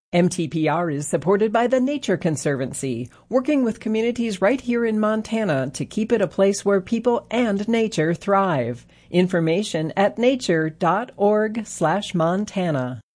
MTPR is supported by the Nature Conservancy, working with communities right here in Montana to keep it a place where people and nature thrive. Information at nature.org/Montana.